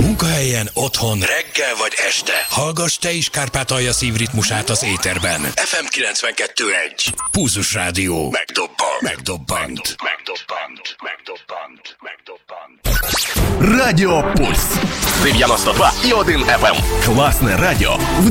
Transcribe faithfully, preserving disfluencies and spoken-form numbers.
Munkahelyen, otthon, reggel vagy este. Hallgass te is Kárpátalja szívritmusát az éterben. ef em kilencvenkettő egy. Pulzus Rádió. Megdobbant. Megdobbant. Megdobbant. Megdobbant. Megdobbant. Радіо Пульс. дев'яносто два і один еф ем. Класне радіо.